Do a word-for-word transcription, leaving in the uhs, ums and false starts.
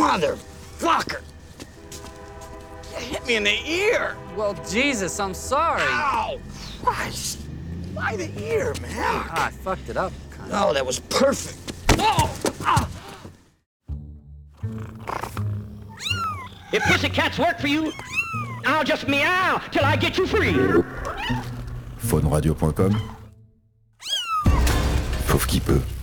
Motherfucker! You hit me in the ear! Well, Jesus, I'm sorry. Ow! Christ! Why the ear, man? Ah, I fucked it up. Kinda. Oh, that was perfect. Oh! Ah! If pussycats work for you, I'll just meow till I get you free. Faune radio point com. Sauf qui peut.